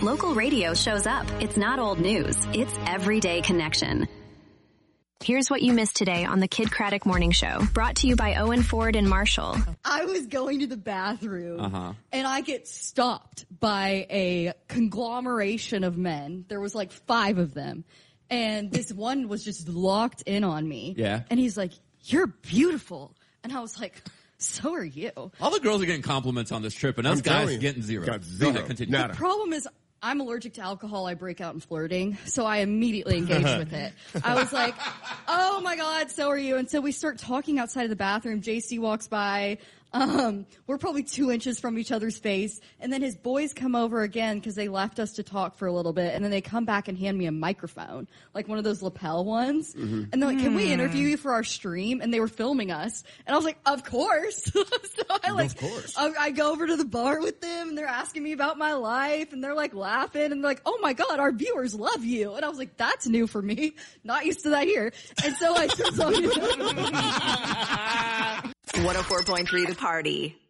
local radio shows up. It's not old news. It's everyday connection. Here's what you missed today on the Kid Craddock Morning Show, brought to you by Owen Ford and Marshall. I was going to the bathroom, and I get stopped by a conglomeration of men. There was like 5 of them, and this one was just locked in on me. Yeah. And he's like, "You're beautiful." And I was like, "So are you." All the girls are getting compliments on this trip, and us guys getting zero. Got zero. Go ahead, continue. The problem is, I'm allergic to alcohol. I break out in flirting, so I immediately engaged with it. I was like, "Oh my God, so are you?" And so we start talking outside of the bathroom. JC walks by. We're probably 2 inches from each other's face. And then his boys come over again because they left us to talk for a little bit. And then they come back and hand me a microphone, like one of those lapel ones. And they're like, "Can we interview you for our stream?" And they were filming us. And I was like, "Of course." So I go over to the bar with them, and they're asking me about my life, and they're like laughing, and they're like, "Oh my God, our viewers love you." And I was like, "That's new for me. Not used to that here." And so I started talking. 104.3 The Party.